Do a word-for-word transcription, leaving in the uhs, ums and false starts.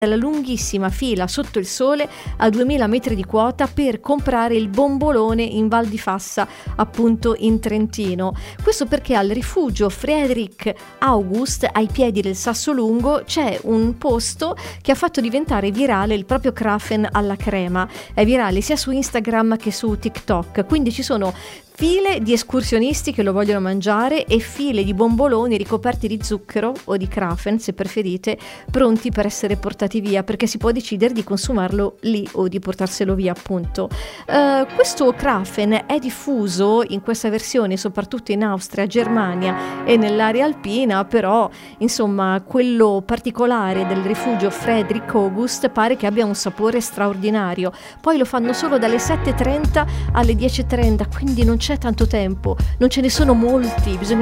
la lunghissima fila sotto il sole a duemila metri di quota per comprare il bombolone in Val di Fassa, appunto in Trentino. Questo perché al rifugio Friedrich August, ai piedi del Sassolungo, c'è un posto che ha fatto diventare virale il proprio Krafen alla crema. È virale sia su Instagram che su TikTok, quindi ci sono file di escursionisti che lo vogliono mangiare e file di bomboloni ricoperti di zucchero o di Krafen, se preferite, pronti per essere portati via, perché si può decidere di consumarlo lì o di portarselo via, appunto. Uh, questo Krafen è diffuso in questa versione soprattutto in Austria, Germania e nell'area alpina, però insomma quello particolare del rifugio Friedrich August pare che abbia un sapore straordinario. Poi lo fanno solo dalle sette e trenta alle dieci e trenta, quindi non c'è tanto tempo, non ce ne sono molti, bisogna